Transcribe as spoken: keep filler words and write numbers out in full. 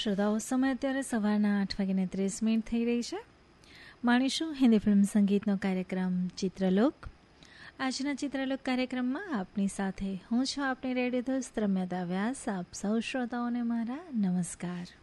શ્રોતાઓ, સમય અત્યારે સવારના આઠ વાગીને ત્રીસ મિનિટ થઈ રહી છે. માણીશું હિન્દી ફિલ્મ સંગીતનો કાર્યક્રમ ચિત્રલોક. આજના ચિત્રલોક કાર્યક્રમમાં આપની સાથે હું છું આપની રેડિયો દોસ્ત રમ્યતા વ્યાસ. આપ સૌ શ્રોતાઓને મારા નમસ્કાર.